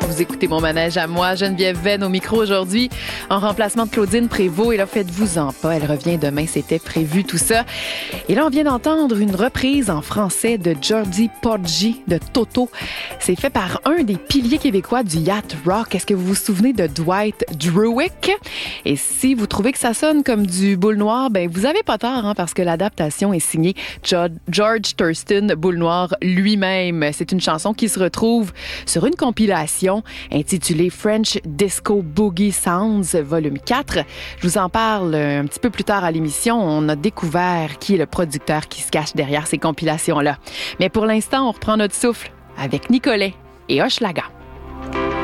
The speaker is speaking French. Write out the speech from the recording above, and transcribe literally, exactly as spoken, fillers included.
Vous écoutez Mon Manège à moi, Geneviève Venn au micro aujourd'hui, en remplacement de Claudine Prévost. Et là, faites-vous-en pas, elle revient demain, c'était prévu tout ça. Et là, on vient d'entendre une reprise en français de Georgie Porgy de Toto. C'est fait par un des piliers québécois du yacht rock. Est-ce que vous vous souvenez de Dwight Druick? Et si vous trouvez que ça sonne comme du Boule Noire, ben vous avez pas tort, hein, parce que l'adaptation est signée George Thurston Boule Noire lui-même. C'est une chanson qui se retrouve sur une compilation intitulée French Disco Boogie Sounds volume quatre. Je vous en parle un petit peu plus tard à l'émission. On a découvert qui est le producteur qui se cache derrière ces compilations-là. Mais pour l'instant, on reprend notre souffle avec Nicolet et Hochelaga.